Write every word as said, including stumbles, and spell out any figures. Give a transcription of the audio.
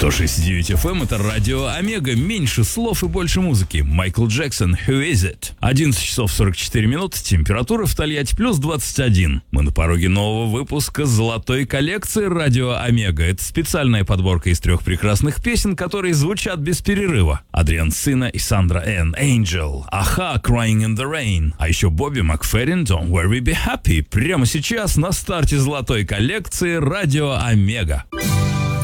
сто шесть и девять эф эм — это радио Омега. Меньше слов и больше музыки. Майкл Джексон, Who is it? одиннадцать часов сорок четыре минуты. Температура в Тольятти плюс двадцать один. Мы на пороге нового выпуска золотой коллекции радио Омега. Это специальная подборка из трех прекрасных песен, которые звучат без перерыва. Адриан Сина и Сандра Энн, Angel, Аха, Crying in the Rain, а еще Бобби Макферрин, Don't Worry Be Happy. Прямо сейчас на старте золотой коллекции радио Омега.